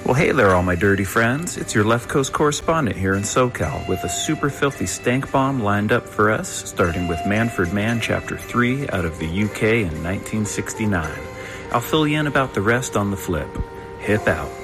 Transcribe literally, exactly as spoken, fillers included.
Well, hey there, all my dirty friends. It's your Left Coast correspondent here in SoCal with a super filthy stank bomb lined up for us, starting with Manfred Mann Chapter three out of the U K in nineteen sixty-nine. I'll fill you in about the rest on the flip. Hip out.